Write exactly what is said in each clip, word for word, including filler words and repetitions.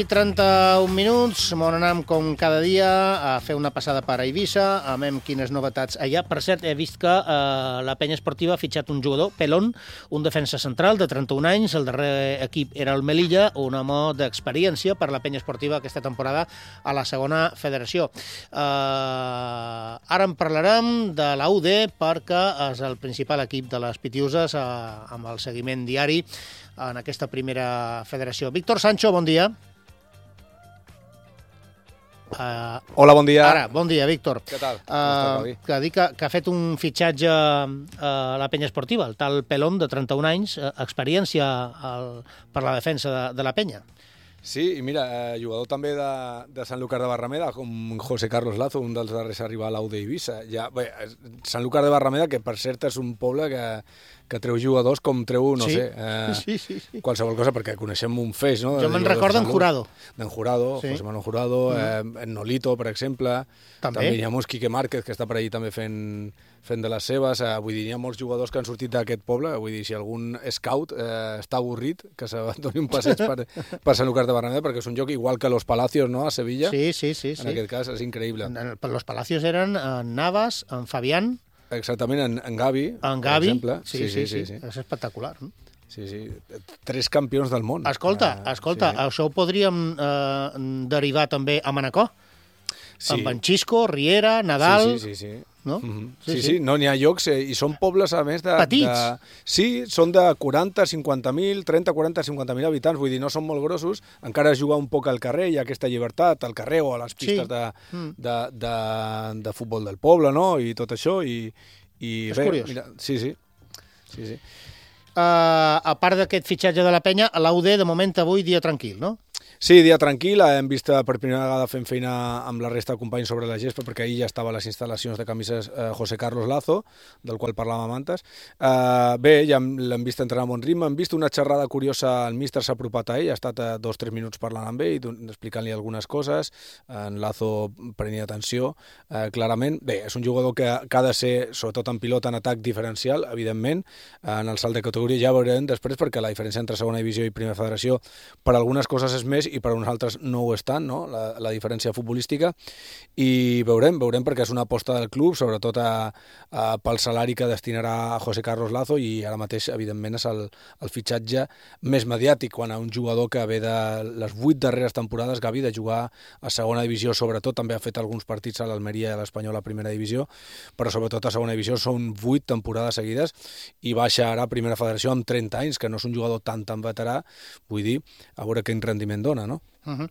trenta-un minuts, m'on anem com cada dia a fer una passada per a Eivissa, a veure quines novetats allà. Per cert, he vist que eh, la penya esportiva ha fitxat un jugador, Pelón, un defensa central de trenta-un anys, el darrer equip era el Melilla, un home d'experiència per la penya esportiva aquesta temporada a la segona federació. Eh, ara en parlarem de la U D perquè és el principal equip de les Pitiuses eh, amb el seguiment diari en aquesta primera federació. Víctor Sancho, bon dia. Uh, Hola, bon dia. Ara, bon dia, Víctor. Què tal? Uh, que dic que, que ha fet un fitxatge a uh, la penya esportiva, el tal Pelón, de trenta-un anys, uh, experiència al, per la defensa de, de la penya. Sí, i mira, eh, jugador també de, de Sanlúcar de Barrameda, com José Carlos Lazo, un dels darrers a arribar a l'A U d'Eivissa. Ja, bé, Sanlúcar de Barrameda, que per cert és un poble que, que treu jugadors com treu, no sí. sé, eh, sí, sí, sí. qualsevol cosa, perquè coneixem un feix, no? Jo me'n recordo en Jurado. D'en Jurado, sí. José Manuel Jurado, mm. eh, en Nolito, per exemple. També. També hi ha molts Quique Márquez, que està per allà també fent, fent de les seves. Eh, vull dir, hi ha molts jugadors que han sortit d'aquest poble. Vull dir, si algun scout eh, està avorrit, que se doni un passeig per, per Sant Lucas de Barrameda, perquè és un lloc igual que Los Palacios, no?, a Sevilla. Sí, sí, sí. En sí. aquest cas és increïble. En, en, Los Palacios eren en Navas, en Fabián... Exactament, en, en Gavi, en Gavi, per exemple. Sí, sí, sí, sí, sí. És espectacular. No? Sí, sí, tres campions del món. Escolta, uh, escolta, sí. Això ho podríem eh, derivar també a Manacor? Sí. Amb en Xisco, Riera, Nadal... Sí, sí, sí. sí. No? Mm-hmm. Sí, sí, sí, no n'hi ha llocs, eh, i són pobles, a més, de... Petits. De... Sí, són de quaranta, cinquanta mil, trenta, quaranta, cinquanta mil habitants, vull dir, no són molt grossos, encara es juga un poc al carrer, hi ha aquesta llibertat, al carrer o a les pistes sí. de, mm. de, de, de futbol del poble, no?, i tot això, i... i és bé, curiós. Mira, sí, sí. sí, sí. Uh, a part d'aquest fitxatge de la penya, a l'A U D, de moment, avui, dia tranquil, no? Sí, dia tranquil, hem vist per primera vegada fent feina amb la resta de companys sobre la gespa, perquè ahir ja estava a les instal·lacions de camises eh, José Carlos Lazo, del qual parlàvem antes. Eh, bé, ja l'hem vist entrenar a bon ritme, hem vist una xerrada curiosa, el míster s'ha apropat a ell, ha estat eh, dos o tres minuts parlant amb ell, explicant-li algunes coses, en Lazo prenia atenció, eh, clarament. Bé, és un jugador que, que ha de ser, sobretot en pilota, en atac diferencial, evidentment, en el salt de categoria ja veurem després, perquè la diferència entre segona divisió i primera federació per algunes coses és més i per uns altres no ho estan, no? La, la diferència futbolística, i veurem, veurem perquè és una aposta del club, sobretot a, a, pel salari que destinarà a José Carlos Lazo, i ara mateix, evidentment, és el, el fitxatge més mediàtic, quan a un jugador que ve de les vuit darreres temporades, Gavi, de jugar a segona divisió, sobretot, també ha fet alguns partits a l'Almeria i a l'Espanyol a primera divisió, però sobretot a segona divisió són vuit temporades seguides, i baixa ara a primera federació amb trenta anys, que no és un jugador tan tan veterà, vull dir, a veure quin rendiment dona, no? Uh-huh.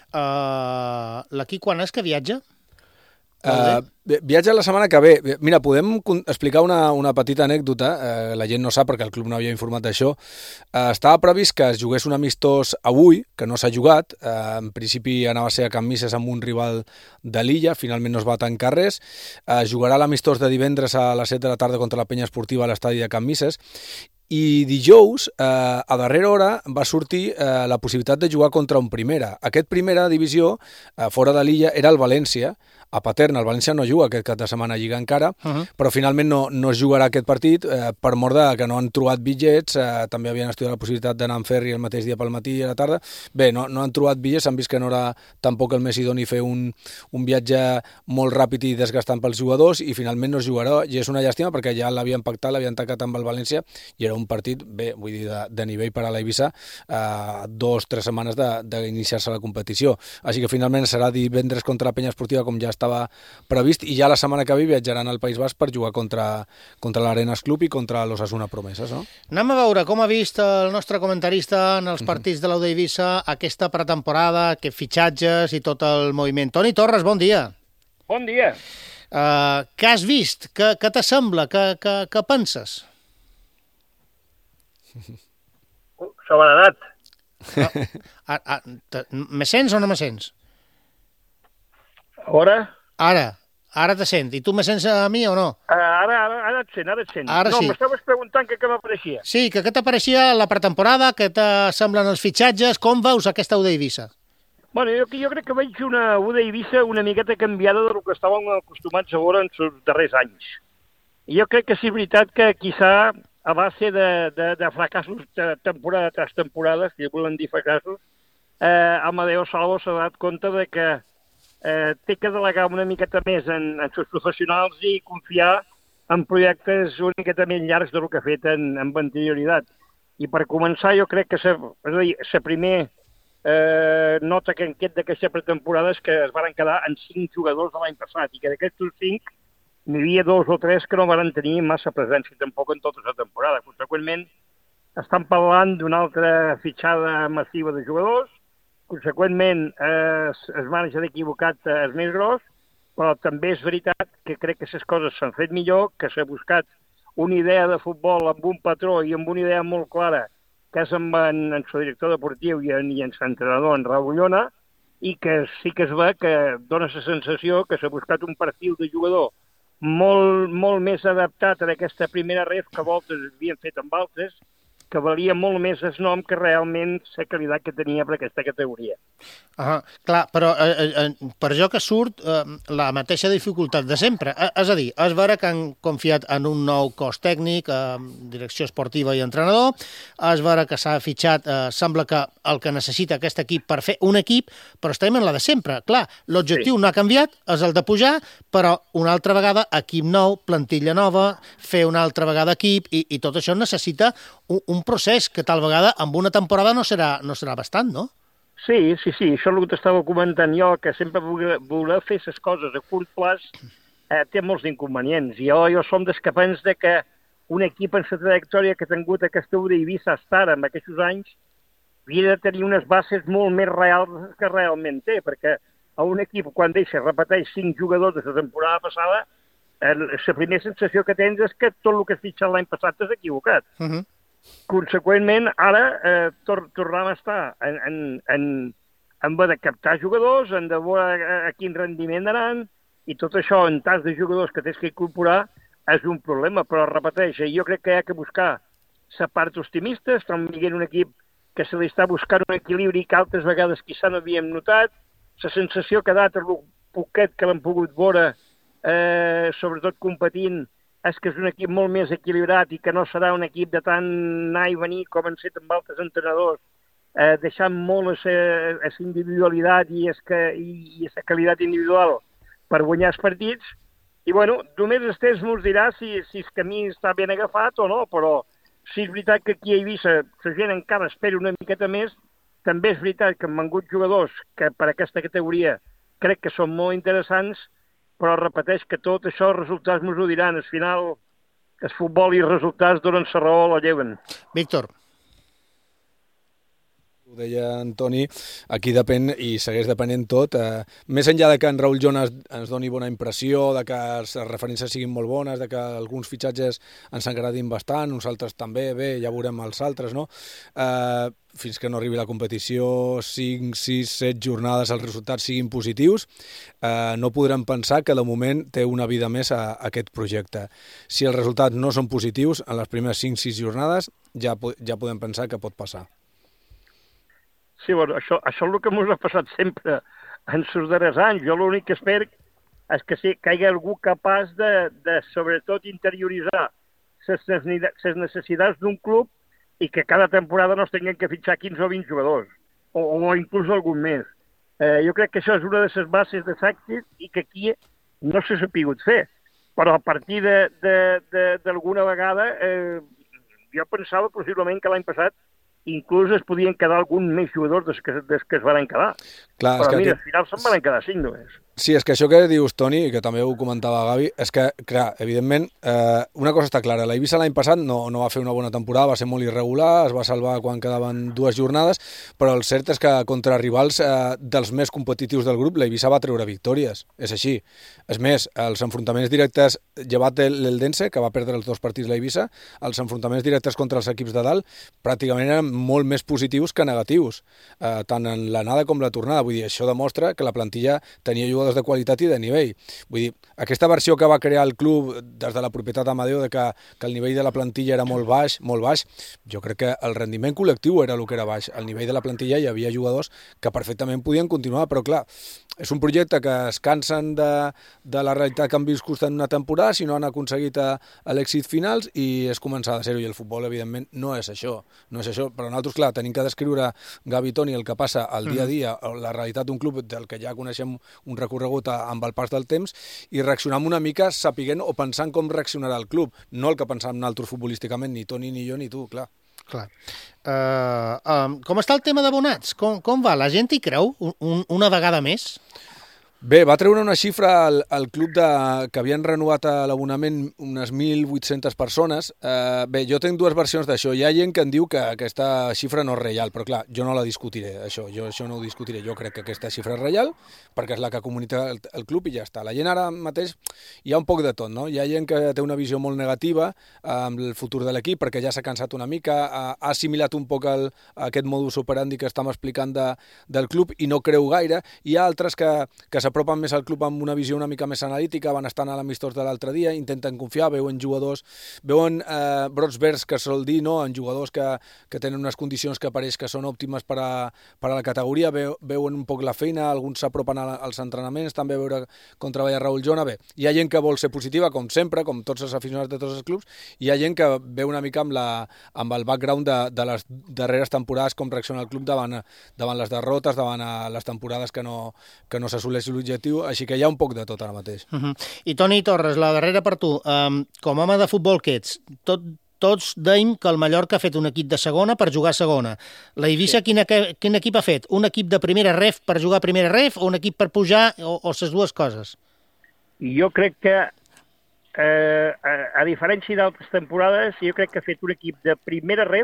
Uh, l'equip quan és que viatja? Uh, viatja la setmana que ve. Mira, podem explicar una, una petita anècdota, uh, la gent no sap perquè el club no havia informat d'això. Uh, estava previst que es jugués un amistós avui, que no s'ha jugat, uh, en principi anava a ser a Can Misses amb un rival de l'Illa, finalment no es va tancar res. Uh, jugarà l'amistós de divendres a les set de la tarda contra la penya esportiva a l'estadi de Can Misses, i dijous, eh, a darrera hora, va sortir eh, la possibilitat de jugar contra un primera. Aquest primera divisió, eh, fora de l'Illa, era el València, a Paterna. El València no juga aquest cap de setmana a Lliga encara, uh-huh. però finalment no, no es jugarà aquest partit eh, per mort de que no han trobat bitllets, eh, també havien estudiat la possibilitat d'anar en ferri el mateix dia pel matí i a la tarda. Bé, no, no han trobat bitllets, han vist que no era tampoc el més idoni fer un, un viatge molt ràpid i desgastant pels jugadors, i finalment no es jugarà, i és una llàstima perquè ja l'havien pactat, l'havien tacat amb el València, i era un partit, bé, vull dir, de, de nivell per a l'Eivissa, eh, dos, tres setmanes d'iniciar-se la competició. Així que finalment serà divendres contra la penya esportiva, com ja estava previst, i ja la setmana que ve viatjaran al País Basc per jugar contra, contra l'Arenas Club i contra l'Osasuna Promeses, no? Anem a veure com ha vist el nostre comentarista en els partits de l'U D Eivissa aquesta pretemporada, aquests fitxatges i tot el moviment. Toni Torres, bon dia. Bon dia. Uh, què has vist? Què, què t'assembla? Què, què, què penses? S'ho ha anat. Ah, ah, ah, me sents o no me sents? Ara? Ara, ara te sent. I tu me sents a mi o no? Uh, ara, ara, ara et sent, ara et sent. Ara no, sí. M'estaves preguntant què, què m'apareixia. Sí, que què t'apareixia la pretemporada, què t'assemblen els fitxatges, com veus aquesta U D Eivissa? Bueno, jo, jo crec que veig una U D Eivissa una miqueta canviada del que estàvem acostumats a veure en els darrers anys. I jo crec que sí, és veritat que quizà a base de, de, de fracassos de temporada tras temporada, si volen dir fracassos, eh, Amadeo Salvo s'ha donat compte de que eh, té que delegar una miqueta més en, en els professionals i confiar en projectes una miqueta més llargs del que ha fet en, en anterioritat. I per començar, jo crec que la primer eh, nota que en aquest d'aquesta pretemporada és que es van quedar en cinc jugadors de l'any passat i que d'aquests cinc n'hi havia dos o tres que no van tenir massa presència tampoc en tota la temporada. Conseqüentment, estan parlant d'una altra fitxada massiva de jugadors. Conseqüentment, eh, el manager equivocat és més gros, però també és veritat que crec que les coses s'han fet millor, que s'ha buscat una idea de futbol amb un patró i amb una idea molt clara, que és amb en, en el director deportiu i en, i en l'entrenador, en Raúl Llona, i que sí que es ve que dona la sensació que s'ha buscat un perfil de jugador molt, molt més adaptat a aquesta primera ref que voltes havien fet amb altres, que valia molt més el nom que realment la qualitat que tenia per aquesta categoria. Ah, clar, però eh, eh, per jo que surt eh, la mateixa dificultat de sempre. Eh, és a dir, és vera que han confiat en un nou cos tècnic, eh, direcció esportiva i entrenador, és vera que s'ha fitxat, eh, sembla que el que necessita aquest equip per fer un equip, però estem en la de sempre. Clar, l'objectiu sí. no ha canviat, és el de pujar, però una altra vegada equip nou, plantilla nova, fer una altra vegada equip, i, i tot això necessita un, un procés que tal vegada amb una temporada no serà, no serà bastant, no? Sí, sí, sí, això és el que t'estava comentant jo, que sempre voler, voler fer les coses a curt plaç eh, té molts inconvenients. I jo, jo som dels que pens de que un equip en la trajectòria que ha tingut aquesta U D Eivissa estar en aquests anys havia de tenir unes bases molt més reals que realment té, perquè a un equip, quan deixa, repeteix, cinc jugadors de la temporada passada, eh, la primera sensació que tens és que tot el que has fitxat l'any passat t'has equivocat. Uh -huh. Conseqüentment, ara eh, tor tornem a estar en, en, en, en de captar jugadors, en de veure a, a quin rendiment d'aran, i tot això en tas de jugadors que tens que incorporar és un problema, però repeteix, jo crec que hi ha que buscar la part optimista, estem veient un equip que se li està buscant un equilibri que altres vegades quizà no havíem notat, la sensació que ha dat el poquet que l'hem pogut veure, eh, sobretot competint, és que és un equip molt més equilibrat i que no serà un equip de tant anar i venir com han set amb altres entrenadors, eh, deixant molt la individualitat i la qualitat individual per guanyar els partits. I, bueno, només el temps ens dirà si, si el camí està ben agafat o no, però si és veritat que aquí a Eivissa la gent encara espera una miqueta més, també és veritat que han vengut jugadors que per aquesta categoria crec que són molt interessants, però repeteix que tot això els resultats ens ho diran. Al final, el futbol i els resultats donen la raó o la lleven. Víctor. Ho deia Antoni, aquí depèn i segueix depenent tot. Eh, més enllà de que en Raúl Llona ens doni bona impressió, de que les referències siguin molt bones, de que alguns fitxatges ens agradin bastant, uns altres també, bé, ja veurem els altres, no? Eh, fins que no arribi la competició, cinc, sis, set jornades, els resultats siguin positius, eh, no podrem pensar que de moment té una vida més a, a aquest projecte. Si els resultats no són positius, en les primeres cinc, sis jornades ja, ja podem pensar que pot passar. Sí, bueno, això, això és el que ens ha passat sempre en els darrers anys. Jo l'únic que espero és que, sí, que hi hagi algú capaç de, de sobretot, interioritzar les necessitats d'un club i que cada temporada no es tinguin que fitxar quinze o vint jugadors, o, o inclús algun més. Eh, jo crec que això és una de les bases de l'èxit i que aquí no s'ha sapigut fer. Però a partir d'alguna vegada, eh, jo pensava possiblement que l'any passat inclús es podien quedar algun més jugadors des que, des que es van quedar. Clar, però mira, aquest... al final se'n van quedar cinc només. Sí, és que això que dius, Toni, i que també ho comentava Gavi, és que, clar, evidentment, eh, una cosa està clara, la Eivissa l'any passat no, no va fer una bona temporada, va ser molt irregular, es va salvar quan quedaven dues jornades, però el cert és que contra rivals eh, dels més competitius del grup, la Eivissa va treure victòries, és així. És més, els enfrontaments directes, llevat l'Eldense, que va perdre els dos partits la Eivissa, els enfrontaments directes contra els equips de dalt pràcticament eren molt més positius que negatius, eh, tant en l'anada com la tornada. Vull dir, això demostra que la plantilla tenia jugadors de qualitat i de nivell. Vull dir, aquesta versió que va crear el club des de la propietat d'Amadeo de que, que el nivell de la plantilla era molt baix, molt baix, jo crec que el rendiment col·lectiu era el que era baix. Al nivell de la plantilla hi havia jugadors que perfectament podien continuar, però clar, és un projecte que es cansen de, de la realitat que han viscut en una temporada si no han aconseguit a, a l'èxit finals i és començar de zero, i el futbol evidentment no és això, no és això, però nosaltres clar, tenim que descriure, Gavi i Toni, el que passa al dia a dia, la realitat d'un club del que ja coneixem un recorregut amb el pas del temps i reaccionar una mica sapiguent o pensant com reaccionarà el club, no el que pensàvem nosaltres futbolísticament, ni Toni, ni jo, ni tu, clar. Clar. Uh, um, com està el tema d'abonats? Com, com va? La gent hi creu un, una vegada més? Bé, va treure una xifra al, al club de, que havien renovat l'abonament unes mil vuit-centes persones. Eh, bé, jo tinc dues versions d'això. Hi ha gent que em diu que aquesta xifra no és real, però clar, jo no la discutiré, això. Jo això no ho discutiré. Jo crec que aquesta xifra és real, perquè és la que comunica el, el club i ja està. La gent ara mateix hi ha un poc de tot, no? Hi ha gent que té una visió molt negativa amb el futur de l'equip, perquè ja s'ha cansat una mica, ha, ha assimilat un poc el, aquest modus operandi que estem explicant de, del club i no creu gaire. Hi ha altres que, que s'apropen més al club amb una visió una mica més analítica, van estar a l'amistós de l'altre dia, intenten confiar, veuen jugadors, veuen eh, brots verds que sol dir, no? En jugadors que, que tenen unes condicions que pareix que són òptimes per a, per a la categoria, ve, veuen un poc la feina, alguns s'apropen als entrenaments, també veure com treballa Raúl Jona. Bé, hi ha gent que vol ser positiva, com sempre, com tots els aficionats de tots els clubs, i hi ha gent que veu una mica amb, la, amb el background de, de les darreres temporades, com reacciona el club davant, davant les derrotes, davant les temporades que no, que no s'assoleix l'objectiu, així que hi ha un poc de tot ara mateix. Uh-huh. I Toni Torres, la darrera per tu, um, com a home de futbol que ets, tot, tots deim que el Mallorca ha fet un equip de segona per jugar a segona. La Eivissa, sí. quin, quin equip ha fet? Un equip de primera ref per jugar a primera ref o un equip per pujar o, o les dues coses? Jo crec que, eh, a, a diferència d'altres temporades, jo crec que ha fet un equip de primera ref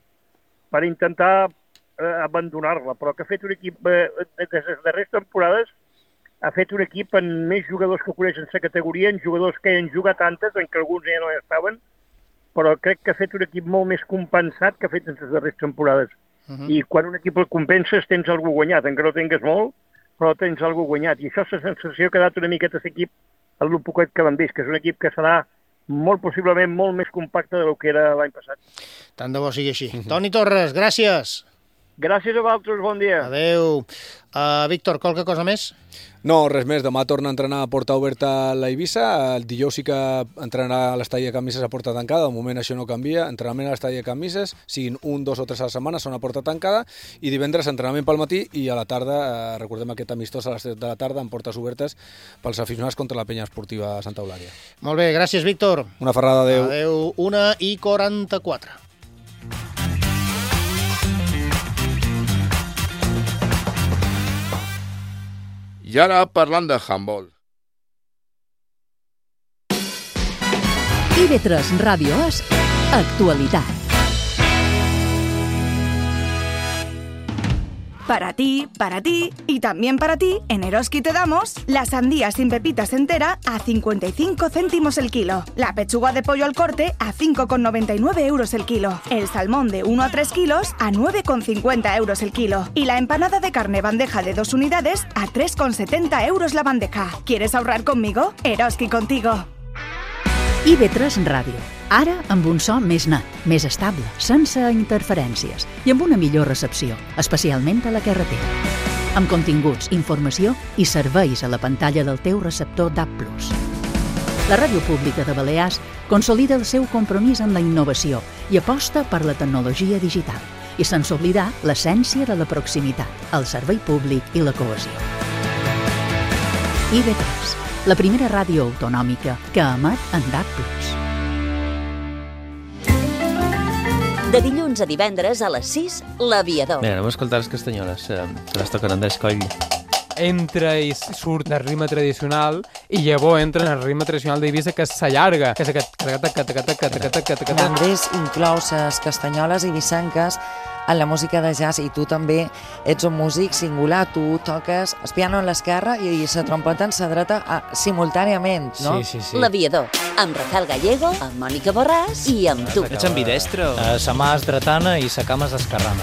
per intentar eh, abandonar-la, però que ha fet un equip eh, de les darreres temporades ha fet un equip amb més jugadors que coneixen la categoria, en jugadors que han jugat tantes, en què alguns ja no hi estaven, però crec que ha fet un equip molt més compensat que ha fet en les darreres temporades. Uh-huh. I quan un equip el compenses tens algú guanyat, encara no tingues molt, però tens algú guanyat. I això és la sensació que ha dat una miqueta a l'equip el poquet que l'han vist, que és un equip que serà molt possiblement molt més compacte del que era l'any passat. Tant de bo sigui així. Uh-huh. Toni Torres, gràcies. Gràcies a vosaltres, bon dia. Adéu. Uh, Víctor, qualque cosa més? No, res més. Demà torna a entrenar a porta oberta a la Eivissa. El dijous sí que entrenarà a l'estadi de Can Misses a porta tancada. De moment això no canvia. Entrenament a l'estadi de Can Misses, siguin un, dos o tres a la setmana, són a porta tancada. I divendres entrenament pel matí i a la tarda, eh, recordem aquest amistós a les set de la tarda, amb portes obertes pels aficionats contra la penya esportiva Santa Eulàlia. Molt bé, gràcies, Víctor. Una ferrada, adéu. Adéu, una i quaranta-quatre. I ara parlant de handball. I ve tres Radio As, actualitat. Para ti, para ti y también para ti, en Eroski te damos la sandía sin pepitas entera a cincuenta y cinco céntimos el kilo, la pechuga de pollo al corte a cinco con noventa y nueve euros el kilo, el salmón de uno a tres kilos a nueve con cincuenta euros el kilo y la empanada de carne bandeja de dos unidades a tres con setenta euros la bandeja. ¿Quieres ahorrar conmigo? Eroski contigo. I ve tres Ràdio. Ara amb un so més net, més estable, sense interferències i amb una millor recepció, especialment a la carretera. Amb continguts, informació i serveis a la pantalla del teu receptor D A B plus. La Ràdio Pública de Balears consolida el seu compromís amb la innovació i aposta per la tecnologia digital i sense oblidar l'essència de la proximitat, el servei públic i la cohesió. I ve tres, la primera ràdio autonòmica que emet en D A B plus. De dilluns a divendres a les sis, l'Aviador. Bé, anem a escoltar les castanyoles, se les toquen Andrés Coll. Entra i surt el ritme tradicional i llavors entra en el ritme tradicional d'Eivissa que s'allarga, que és aquest... Andrés inclou les castanyoles eivissenques en la música de jazz i tu també ets un músic singular, tu toques el piano en l'esquerra i la trompeta en la dreta simultàniament, no? Sí, sí, sí. L'Aviador, amb Rafael Gallego, amb Mònica Borràs i amb tu. Ets ambidestre? Uh, sa mà és dretana i sa cama és esquerrana.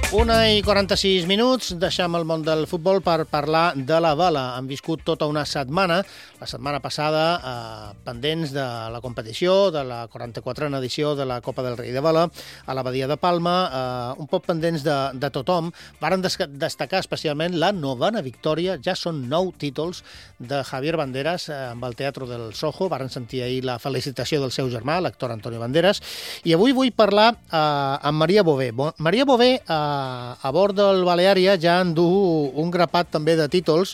Una i quaranta-sis minuts, deixem el món del futbol per parlar de la vela. Han viscut tota una setmana, la setmana passada, eh, pendents de la competició, de la quaranta-quatrena edició de la Copa del Rei de Vela, a la Badia de Palma, eh, un poc pendents de, de tothom. Varen des destacar especialment la novena victòria, ja són nou títols de Javier Banderas eh, amb el Teatro del Soho. Varen sentir ahir la felicitació del seu germà, l'actor Antonio Banderas. I avui vull parlar eh, amb Maria Bové. Bo Maria Bové, eh, a bord del Baleària, ja en du un grapat també de títols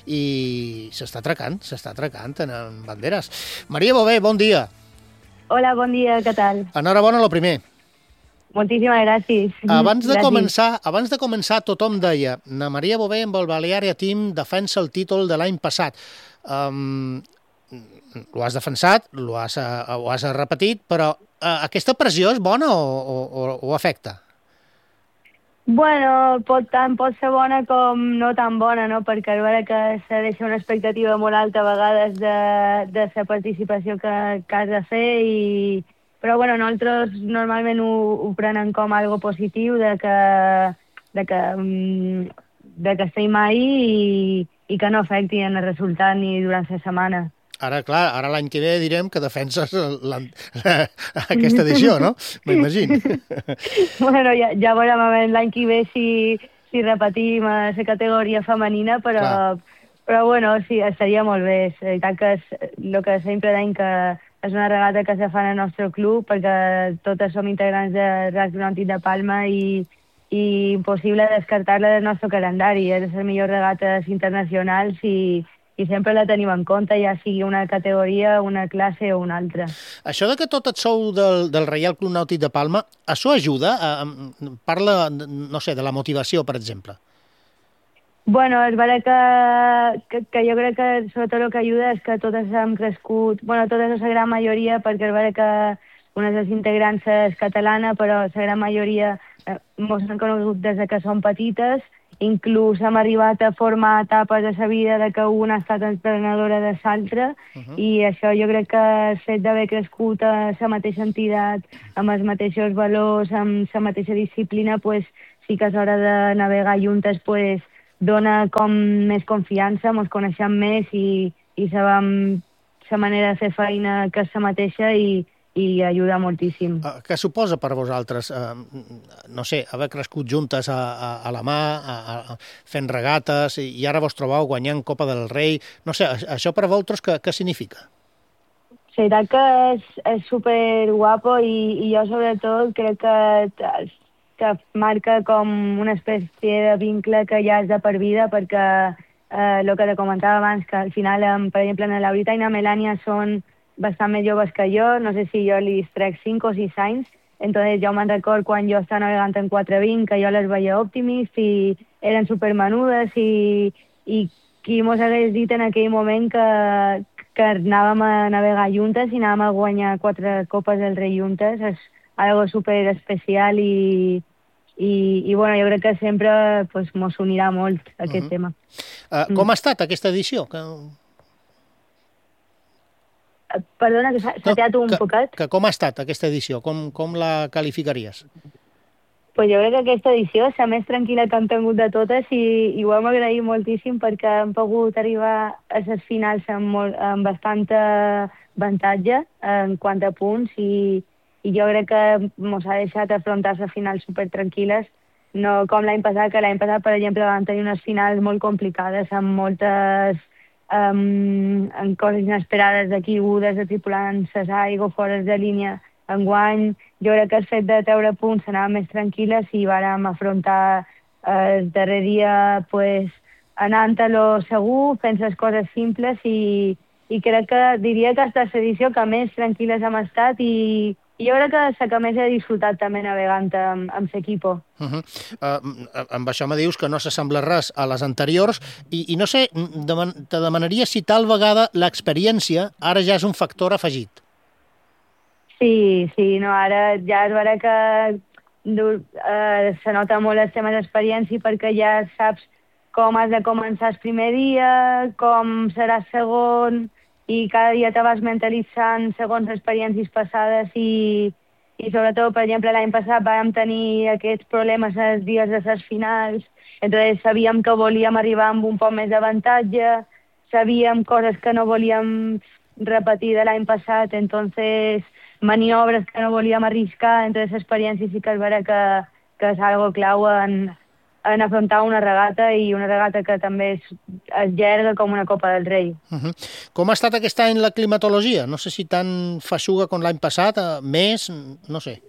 i s'està atracant, s'està atracant en Banderas. Maria Bové, bon dia. Hola, bon dia, què tal? Enhorabona, lo primer. Moltíssimes gràcies. Abans de, gràcies. començar, abans de començar, tothom deia na Maria Bové amb el Baleària Team defensa el títol de l'any passat. Um, ho has defensat, ho has, ho has repetit, però uh, aquesta pressió és bona o, o, o afecta? Bueno, pot, tant pot ser bona com no tan bona, no? Perquè a veure que se deixa una expectativa molt alta a vegades de, de la participació que, que has de fer, i... però bueno, nosaltres normalment ho, ho prenen com algo positiu, de que, de que, de que estem ahí i, i que no afecti en el resultat ni durant la setmana. Ara, clar, ara l'any que ve direm que defenses aquesta edició, no? M'imagino. Bueno, ja, ja veurem l'any que ve si, si repetim a la categoria femenina, però, però bueno, sí, estaria molt bé. És veritat que és el que sempre deim, que és una regata que se fa en el nostre club, perquè totes som integrants de Rugby United de Palma i, i impossible descartar-la del nostre calendari. És les millors regates internacionals i i sempre la tenim en compte, ja sigui una categoria, una classe o una altra. Això de que tot et sou del, del Reial Club Nàutic de Palma, això ajuda? A, parla, no sé, de la motivació, per exemple. Bueno, és vera que, que, que jo crec que sobretot el que ajuda és que totes hem crescut, bueno, totes la gran majoria, perquè és vera que una de les integrants és catalana, però la gran majoria eh, mos han conegut des que som petites. Inclús hem arribat a formar etapes de sa vida de que una ha estat entrenadora de l'altra, uh-huh. i això jo crec que el fet d'haver crescut a la mateixa entitat, amb els mateixos valors, amb la mateixa disciplina, pues, sí que a l'hora de navegar juntes pues, dona com més confiança, ens coneixem més i, i sabem la manera de fer feina que és la mateixa i i ajuda moltíssim. Què suposa per vosaltres, eh, no sé, haver crescut juntes a, a, a la mà, a, a, fent regates, i, i ara vos trobeu guanyant Copa del Rei? No sé, això per vosaltres què, què significa? Sí, veritat que és, és super guapo i, i jo sobretot crec que, que marca com una espècie de vincle que ja és de per vida, perquè eh, el que te comentava abans, que al final, per exemple, en Laurita i na Melania són bastant més joves que jo, no sé si jo li trec cinc o sis anys, entonces jo me'n record quan jo estava navegant en quatre vint, que jo les veia Optimist i eren supermenudes i, i qui mos hagués dit en aquell moment que, que anàvem a navegar juntes i anàvem a guanyar quatre copes del Rei juntes, és algo super especial i, i, i bueno, jo crec que sempre pues, mos unirà molt aquest uh-huh. tema. Uh, com ha estat aquesta edició? Que... Perdona, que s'ha teat un que, poquet. Que com ha estat aquesta edició? Com, com la qualificaries? Pues jo crec que aquesta edició és la més tranquil·la que hem tingut de totes i, i ho hem agraït moltíssim perquè hem pogut arribar a les finals amb, molt, amb bastanta avantatge en quant a punts i, i jo crec que ens ha deixat afrontar les finals supertranquil·les, no com l'any passat, que l'any passat, per exemple, vam tenir unes finals molt complicades amb moltes Um, en coses inesperades de caigudes de tripulants a l'aigua, fora de línia. Enguany, jo crec que el fet de treure punts anava més tranquil·les i vàrem afrontar eh, el darrer dia pues, anant a lo segur, fent les coses simples i, i crec que diria que aquesta és l'edició que més tranquil·les hem estat i, i jo crec que és la que més he disfrutat també navegant amb, amb l'equip. Uh -huh. uh, amb això me dius que no s'assembla res a les anteriors i, i no sé, deman te demanaria si tal vegada l'experiència ara ja és un factor afegit. Sí, sí, no, ara ja és vera que uh, se nota molt la seva experiència perquè ja saps com has de començar el primer dia, com serà el segon, i cada dia te vas mentalitzant segons experiències passades i, i sobretot, per exemple, l'any passat vam tenir aquests problemes els dies de les finals, entonces sabíem que volíem arribar amb un poc més d'avantatge, sabíem coses que no volíem repetir de l'any passat, entonces maniobres que no volíem arriscar, entonces l'experiència sí que és vera que, que és algo clau en, en afrontar una regata i una regata que també és, és llarga com una Copa del Rei. Uh-huh. Com ha estat aquest any la climatologia? No sé si tan feixuga com l'any passat, més, no sé.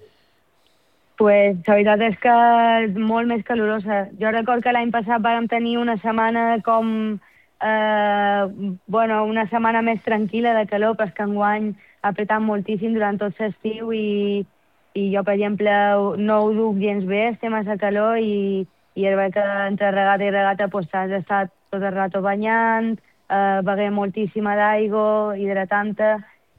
Pues la veritat és que és molt més calorosa. Jo record que l'any passat vam tenir una setmana com, eh, bueno, una setmana més tranquil·la de calor, però és que enguany ha apretat moltíssim durant tot l'estiu i, i jo, per exemple, no ho duc gens bé, estem massa calor i, i és veritat que entre regata i regata pues, has estat tot el rato banyant, eh, beguent moltíssima d'aigua, hidratant-te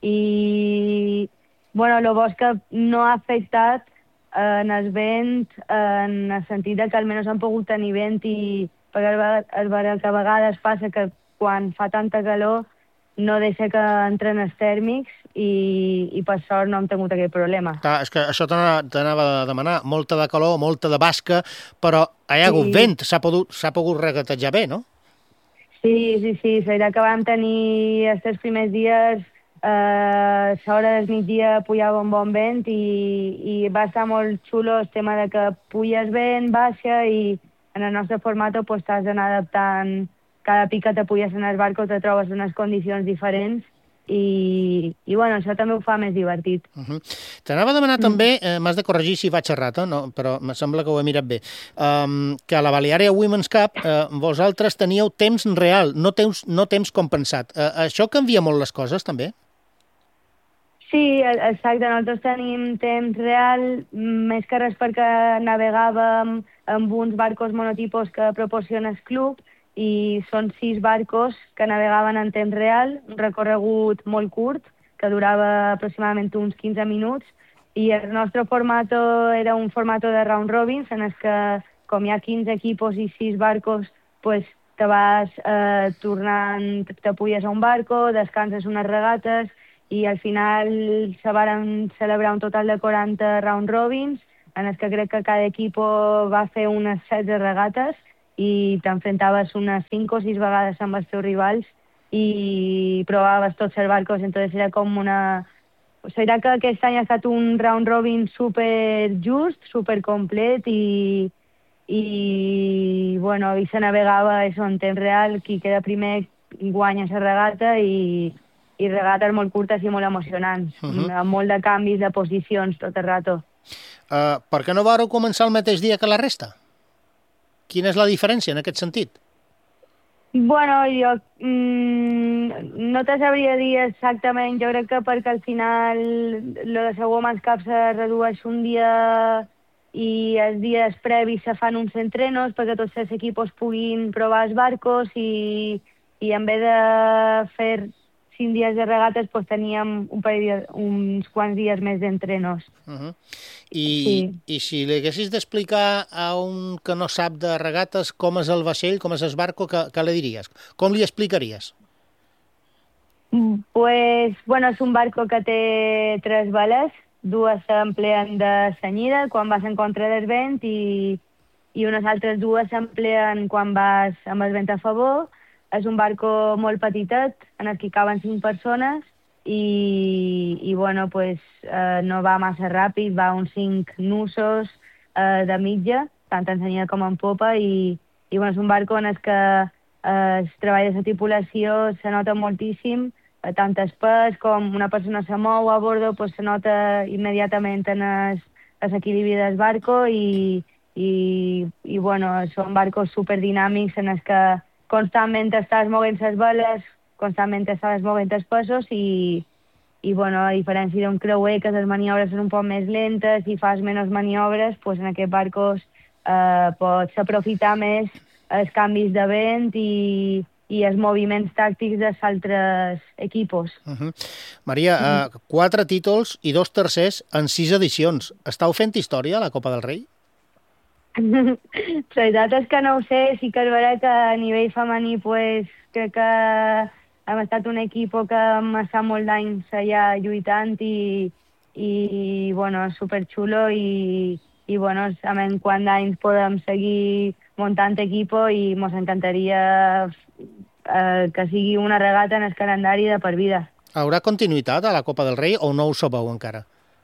i, bueno, el bo és que no ha afectat eh, en el vent, en el sentit que almenys han pogut tenir vent i perquè és veritat que a vegades passa que quan fa tanta calor no deixa que entren els tèrmics i, i per sort no hem tingut aquest problema. Clar, és que això t'anava a demanar, molta de calor, molta de basca, però hi ha hagut sí. vent, s'ha pogut, s'ha pogut regatejar bé, no? Sí, sí, sí, la veritat que vam tenir els primers dies, eh, a l'hora del migdia pujava un bon vent i, i va estar molt xulo el tema de que puges vent, baixa i en el nostre format pues, t'has d'anar adaptant. Cada pic que te puges en el barco te trobes unes condicions diferents i, i bueno, això també ho fa més divertit. Uh-huh. T'anava a demanar mm. també, eh, m'has de corregir si vaig errat, eh? no, però em sembla que ho he mirat bé, um, que a la Baleària Women's Cup eh, vosaltres teníeu temps real, no temps, no temps compensat. Eh, això canvia molt les coses, també? Sí, exacte. Nosaltres tenim temps real, més que res perquè navegàvem amb uns barcos monotipos que proporciona el club, i són sis barcos que navegaven en temps real, un recorregut molt curt, que durava aproximadament uns quinze minuts, i el nostre format era un format de round robins, en el que, com hi ha quinze equipos i sis barcos, pues, te vas eh, tornant, te puges a un barco, descanses unes regates, i al final se varen celebrar un total de quaranta round robins, en el que crec que cada equip va fer unes setze regates, i t'enfrontaves unes cinc o sis vegades amb els teus rivals i provaves tots els barcos, entonces era com una... O sigui, que aquest any ha estat un round robin super just, super complet i, i bueno, i se navegava això en temps real, qui queda primer guanya la regata i, i regates molt curtes i molt emocionants, uh-huh. amb molt de canvis de posicions tot el rato. Uh, per què no vareu començar el mateix dia que la resta? Quina és la diferència en aquest sentit? Bueno, jo mmm, no te sabria dir exactament. Jo crec que perquè al final lo de la Women's Cup se redueix un dia i els dies previs se fan uns entrenos perquè tots els equipos puguin provar els barcos i, i en vez de fer cinc dies de regates pues teníem un parell, uns quants dies més d'entrenos. Uh-huh. I, sí. I si li haguessis d'explicar a un que no sap de regates com és el vaixell, com és el barco, què, què li diries? Com li explicaries? Pues, bueno, és un barco que té tres veles, dues s'empleen de senyida quan vas en contra del vent i, i unes altres dues s'empleen quan vas amb el vent a favor. És un barco molt petitet, en el que caben cinc persones i, i bueno, pues, eh, no va massa ràpid, va uns cinc nusos eh, de mitja, tant en senyida com en popa, i, i bueno, és un barco en el que eh, el treball de la tripulació se nota moltíssim, eh, tant el pes com una persona se mou a bordo, pues, se nota immediatament en l'equilibri del barco i, i, i bueno, són barcos superdinàmics en els que constantment estàs moguent les veles, constantment estàs moguent els pesos i, i bueno, a diferència d'un creuer que les maniobres són un poc més lentes i fas menys maniobres, pues en aquests barcos eh, pots aprofitar més els canvis de vent i, i els moviments tàctics dels altres equipos. Uh-huh. Maria, uh, quatre títols i dos tercers en sis edicions. Estàu fent història a la Copa del Rei? La veritat és que no ho sé, sí que és veritat que a nivell femení pues, crec que hem estat un equip que hem estat molt d'anys allà lluitant i, i bueno, és superxulo i, i bueno, a més quant d'anys podem seguir muntant equipo i ens encantaria eh, que sigui una regata en el calendari de per vida. Haurà continuïtat a la Copa del Rei o no ho sabeu encara?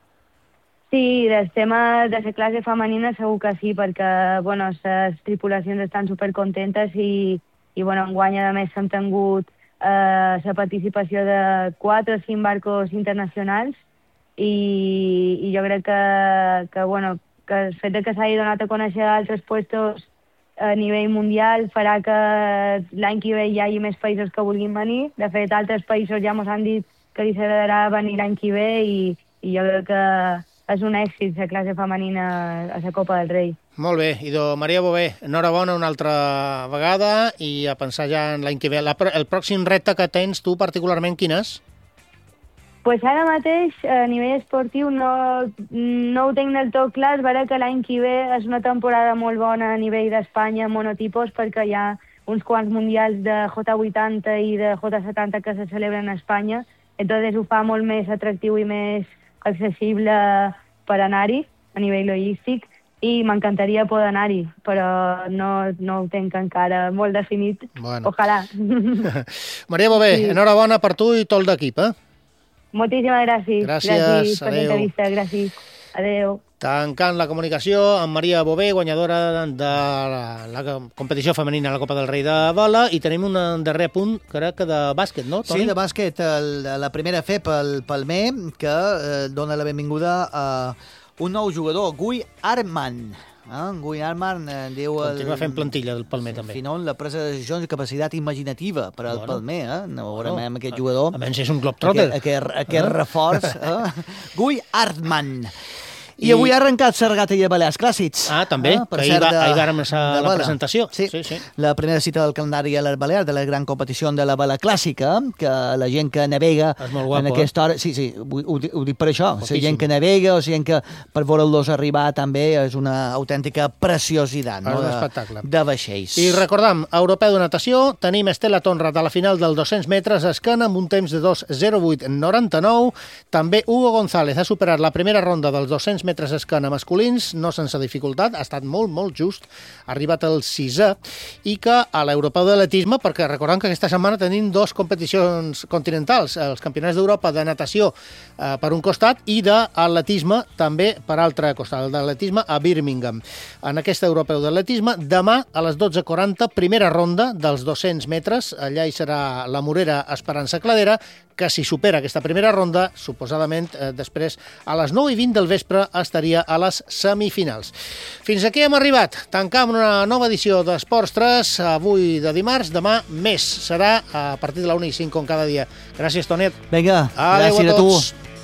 Sí, del tema de la classe femenina segur que sí, perquè bueno, les tripulacions estan supercontentes i, i bueno, enguany a més s'han tingut eh, la participació de quatre o cinc barcos internacionals i, i jo crec que, que, bueno, que el fet de que s'hagi donat a conèixer altres puestos a nivell mundial farà que l'any que ve hi hagi més països que vulguin venir. De fet, altres països ja ens han dit que li agradarà venir l'any que ve i, i jo crec que és un èxit la classe femenina a la Copa del Rei. Molt bé, idò Maria Bové, enhorabona una altra vegada i a pensar ja en l'any que ve. La, el pròxim repte que tens tu particularment, quin és? Pues ara mateix, a nivell esportiu, no, no ho tinc del tot clar. És vera que l'any que ve és una temporada molt bona a nivell d'Espanya en monotipos, perquè hi ha uns quants mundials de J vuitanta i de J setanta que se celebren a Espanya. Entonces ho fa molt més atractiu i més accessible per anar-hi a nivell logístic i m'encantaria poder anar-hi, però no, no ho tinc encara molt definit. Bueno. Ojalà. Maria Bové, Sí. enhorabona per tu i tot l'equip, eh? Moltíssimes gràcies. Gràcies, gràcies per adéu. l'entrevista, gràcies. Adéu. Tancant la comunicació amb Maria Bové, guanyadora de la, la competició femenina a la Copa del Rei de Vela, i tenim un darrer punt, crec que de bàsquet, no, Toni? Sí, de bàsquet. El, la primera fe pel Palmer, que eh, dona la benvinguda a un nou jugador, Guy Arman. Eh? Guy Arman eh, diu... El, Continua fent plantilla del Palmer, sí, també. Al final, la presa de decisions i capacitat imaginativa per al Bueno. Palmer. Eh? No veurem Bueno, amb aquest jugador. a menys és un globetrotter. Aquest, aquest, aquest Eh? reforç. Eh? Guy Arman. I, I- avui ha arrencat la regata i de Balears Clàssics. Ah, també, per que ahir, cert, va, de- ahir vàrem estar a de la vela. presentació. Sí. sí, sí. La primera cita del calendari a les Balears, de la gran competició de la vela clàssica, que la gent que navega És molt guapo, en aquesta hora... Sí, sí, ho, ho, ho dic per això. La Guapíssim. gent que navega, o gent que per veure'ls arribar també és una autèntica preciositat, És no? un De, espectacle. de vaixells. I recordam, europeu de natació, tenim Estela Tonrat a la final del dos-cents metres a escana amb un temps de dos zero vuit noranta-nou. També Hugo González ha superat la primera ronda dels dos-cents metres a escana masculins, no sense dificultat, ha estat molt, molt just, ha arribat al sisè, i que a l'europeu d'atletisme, perquè recordem que aquesta setmana tenim dos competicions continentals, els campionats d'Europa de natació eh, per un costat i d'atletisme també per altre costat, el d'atletisme a Birmingham. En aquest europeu d'atletisme, demà a les dotze quaranta, primera ronda dels dos-cents metres, allà hi serà la Morera Esperança Cladera, que si supera aquesta primera ronda, suposadament eh, després a les nou i vint del vespre estaria a les semifinals. Fins aquí hem arribat. Tancam una nova edició d'Esports tres, avui de dimarts, demà més. Serà a partir de la una i cinc com cada dia. Gràcies, Tonet. Vinga, Adéu gràcies a a tu. tots.